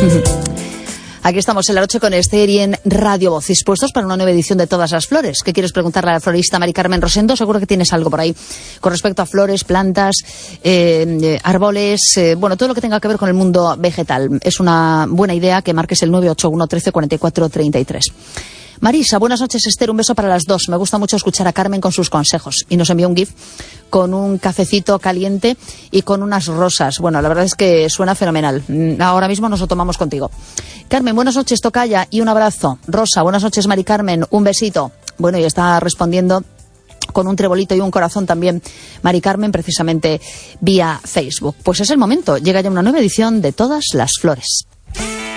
Aquí estamos en la noche con Esther y en Radio Voz, dispuestos para una nueva edición de Todas las Flores. ¿Qué quieres preguntarle a la florista Mari Carmen Rosendo? Seguro que tienes algo por ahí con respecto a flores, plantas, árboles, todo lo que tenga que ver con el mundo vegetal. Es una buena idea que marques el 981 13 44 33. Marisa, buenas noches, Esther, un beso para las dos. Me gusta mucho escuchar a Carmen con sus consejos. Y nos envió un GIF con un cafecito caliente y con unas rosas. Bueno, la verdad es que suena fenomenal. Ahora mismo nos lo tomamos contigo. Carmen, buenas noches, tocaya, y un abrazo. Rosa, buenas noches, Mari Carmen, un besito. Bueno, y está respondiendo con un trebolito y un corazón también Mari Carmen, precisamente vía Facebook. Pues es el momento, llega ya una nueva edición de Todas las Flores.